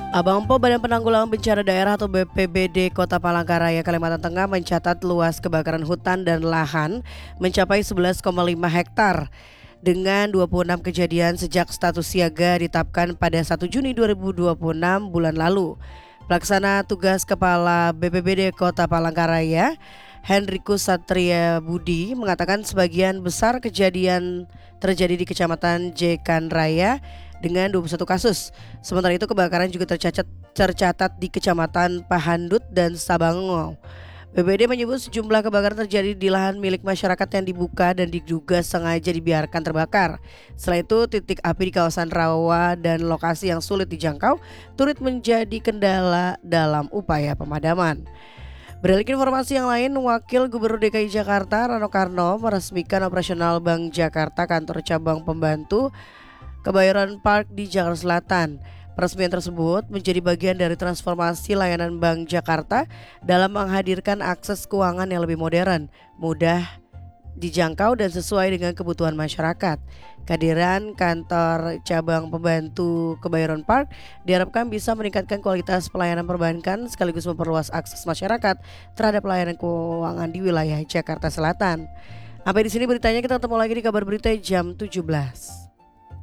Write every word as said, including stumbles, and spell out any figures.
Abang Po Badan Penanggulangan Bencana Daerah atau B P B D Kota Palangkaraya, Kalimantan Tengah mencatat luas kebakaran hutan dan lahan mencapai sebelas koma lima hektar dengan dua puluh enam kejadian sejak status siaga ditetapkan pada satu Juni dua ribu dua puluh enam bulan lalu. Pelaksana tugas Kepala B P B D Kota Palangkaraya, Henrikus Satria Budi, mengatakan sebagian besar kejadian terjadi di Kecamatan Jekan Raya dengan dua puluh satu kasus. Sementara itu kebakaran juga tercatat, tercatat di Kecamatan Pahandut dan Sabango. B P B D menyebut sejumlah kebakaran terjadi di lahan milik masyarakat yang dibuka dan diduga sengaja dibiarkan terbakar. Selain itu, titik api di kawasan rawa dan lokasi yang sulit dijangkau turut menjadi kendala dalam upaya pemadaman. Beralih ke informasi yang lain, Wakil Gubernur D K I Jakarta Rano Karno meresmikan operasional Bank Jakarta kantor cabang pembantu Kebayoran Park di Jakarta Selatan. Peresmian tersebut menjadi bagian dari transformasi layanan Bank Jakarta dalam menghadirkan akses keuangan yang lebih modern, mudah dijangkau dan sesuai dengan kebutuhan masyarakat. Kehadiran kantor cabang pembantu Kebayoran Park diharapkan bisa meningkatkan kualitas pelayanan perbankan sekaligus memperluas akses masyarakat terhadap pelayanan keuangan di wilayah Jakarta Selatan. Sampai di sini beritanya, kita ketemu lagi di kabar berita jam tujuh belas.